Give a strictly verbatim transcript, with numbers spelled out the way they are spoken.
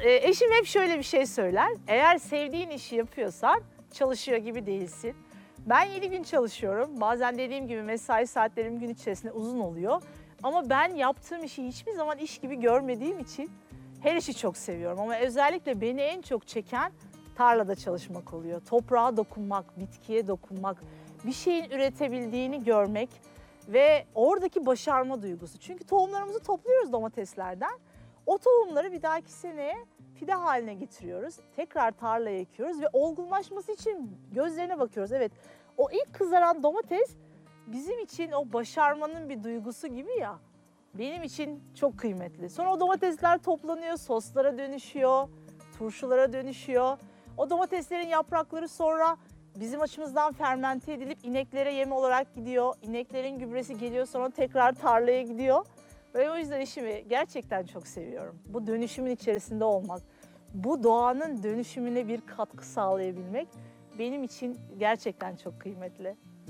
Ee, eşim hep şöyle bir şey söyler. Eğer sevdiğin işi yapıyorsan çalışıyor gibi değilsin. Ben yedi gün çalışıyorum. Bazen dediğim gibi mesai saatlerim gün içerisinde uzun oluyor. Ama ben yaptığım işi hiçbir zaman iş gibi görmediğim için her işi çok seviyorum. Ama özellikle beni en çok çeken tarlada çalışmak oluyor. Toprağa dokunmak, bitkiye dokunmak, bir şeyin üretebildiğini görmek ve oradaki başarma duygusu. Çünkü tohumlarımızı topluyoruz domateslerden. O tohumları bir dahaki seneye fide haline getiriyoruz. Tekrar tarlaya ekiyoruz ve olgunlaşması için gözlerine bakıyoruz. Evet, o ilk kızaran domates bizim için o başarmanın bir duygusu gibi ya. Benim için çok kıymetli. Sonra o domatesler toplanıyor, soslara dönüşüyor, turşulara dönüşüyor. O domateslerin yaprakları sonra bizim açımızdan fermente edilip ineklere yem olarak gidiyor. İneklerin gübresi geliyor, sonra tekrar tarlaya gidiyor. Ve o yüzden işimi gerçekten çok seviyorum. Bu dönüşümün içerisinde olmak, bu doğanın dönüşümüne bir katkı sağlayabilmek benim için gerçekten çok kıymetli.